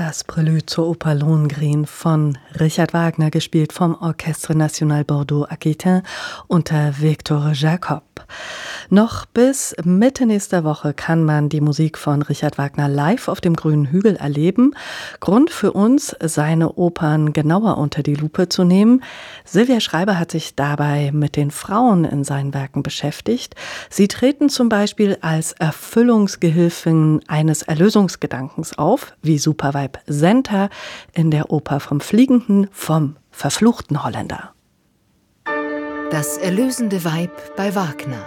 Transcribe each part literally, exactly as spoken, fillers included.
Das Prelude zur Oper Lohengrin von Richard Wagner, gespielt vom Orchestre National Bordeaux-Aquitaine unter Victor Jacob. Noch bis Mitte nächster Woche kann man die Musik von Richard Wagner live auf dem Grünen Hügel erleben. Grund für uns, seine Opern genauer unter die Lupe zu nehmen. Silvia Schreiber hat sich dabei mit den Frauen in seinen Werken beschäftigt. Sie treten zum Beispiel als Erfüllungsgehilfen eines Erlösungsgedankens auf, wie Superweib Senta in der Oper vom Fliegenden, vom verfluchten Holländer. Das erlösende Weib bei Wagner.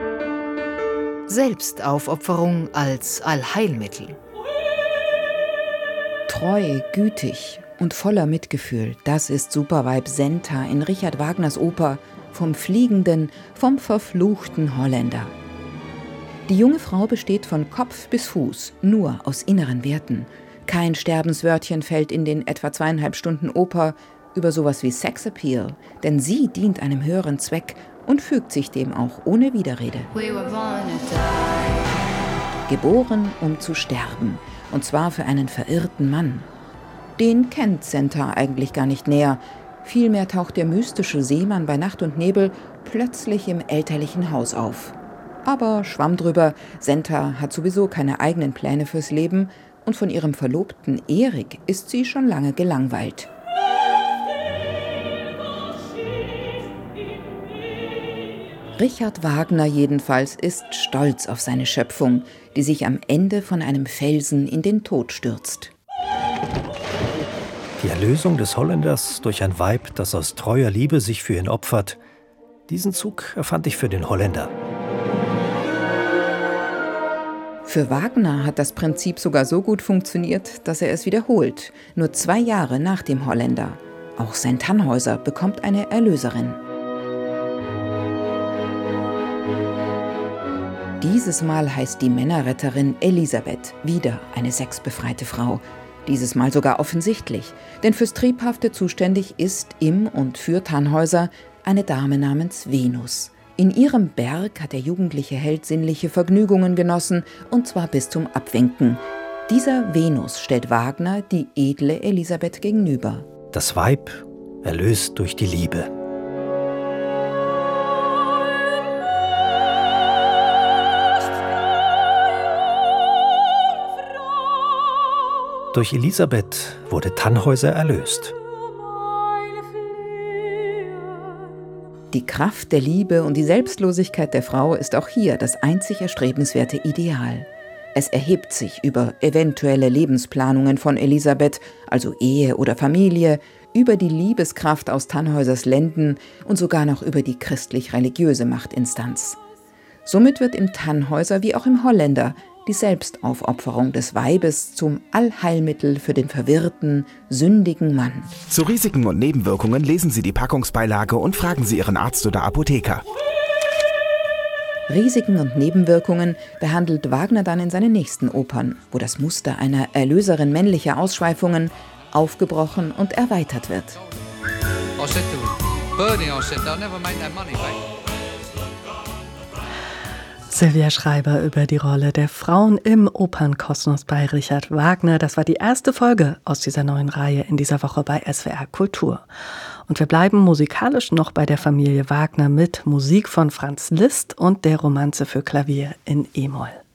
Selbstaufopferung als Allheilmittel. Treu, gütig und voller Mitgefühl, das ist Superweib Senta in Richard Wagners Oper vom Fliegenden, vom verfluchten Holländer. Die junge Frau besteht von Kopf bis Fuß nur aus inneren Werten. Kein Sterbenswörtchen fällt in den etwa zweieinhalb Stunden Oper über sowas wie Sexappeal, denn sie dient einem höheren Zweck und fügt sich dem auch ohne Widerrede. Geboren, um zu sterben, und zwar für einen verirrten Mann. Den kennt Senta eigentlich gar nicht näher. Vielmehr taucht der mystische Seemann bei Nacht und Nebel plötzlich im elterlichen Haus auf. Aber schwamm drüber, Senta hat sowieso keine eigenen Pläne fürs Leben und von ihrem Verlobten Erik ist sie schon lange gelangweilt. Richard Wagner jedenfalls ist stolz auf seine Schöpfung, die sich am Ende von einem Felsen in den Tod stürzt. Die Erlösung des Holländers durch ein Weib, das aus treuer Liebe sich für ihn opfert, diesen Zug erfand ich für den Holländer. Für Wagner hat das Prinzip sogar so gut funktioniert, dass er es wiederholt, nur zwei Jahre nach dem Holländer. Auch sein Tannhäuser bekommt eine Erlöserin. Dieses Mal heißt die Männerretterin Elisabeth, wieder eine sexbefreite Frau. Dieses Mal sogar offensichtlich, denn fürs Triebhafte zuständig ist im und für Tannhäuser eine Dame namens Venus. In ihrem Berg hat der jugendliche Held sinnliche Vergnügungen genossen, und zwar bis zum Abwinken. Dieser Venus stellt Wagner die edle Elisabeth gegenüber. Das Weib erlöst durch die Liebe. Durch Elisabeth wurde Tannhäuser erlöst. Die Kraft der Liebe und die Selbstlosigkeit der Frau ist auch hier das einzig erstrebenswerte Ideal. Es erhebt sich über eventuelle Lebensplanungen von Elisabeth, also Ehe oder Familie, über die Liebeskraft aus Tannhäusers Lenden und sogar noch über die christlich-religiöse Machtinstanz. Somit wird im Tannhäuser wie auch im Holländer die Selbstaufopferung des Weibes zum Allheilmittel für den verwirrten, sündigen Mann. Zu Risiken und Nebenwirkungen lesen Sie die Packungsbeilage und fragen Sie Ihren Arzt oder Apotheker. Risiken und Nebenwirkungen behandelt Wagner dann in seinen nächsten Opern, wo das Muster einer Erlöserin männlicher Ausschweifungen aufgebrochen und erweitert wird. Silvia Schreiber über die Rolle der Frauen im Opernkosmos bei Richard Wagner. Das war die erste Folge aus dieser neuen Reihe in dieser Woche bei S W R Kultur. Und wir bleiben musikalisch noch bei der Familie Wagner mit Musik von Franz Liszt und der Romanze für Klavier in E-Moll.